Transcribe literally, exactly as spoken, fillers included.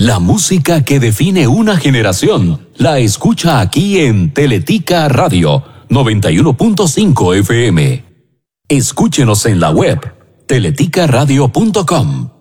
La música que define una generación la escucha aquí en Teletica Radio noventa y uno punto cinco F M. Escúchenos en la web teletica radio punto com.